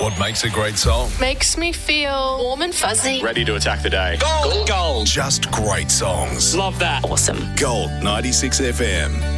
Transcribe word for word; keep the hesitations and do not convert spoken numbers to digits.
What makes a great song? Makes me feel warm and fuzzy. Ready to attack the day. Gold. Gold. Just great songs. Love that. Awesome. Gold ninety-six F M.